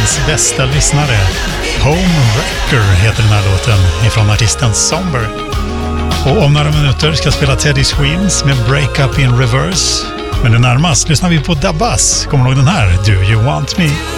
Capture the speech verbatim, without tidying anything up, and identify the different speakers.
Speaker 1: världens bästa lyssnare. Home Wrecker heter den här låten ifrån artisten Somber. Och om några minuter ska jag spela Teddy Swims med Break Up in Reverse. Men det närmast lyssnar vi på Dabas. Kommer du ihåg den här? Do You Want Me?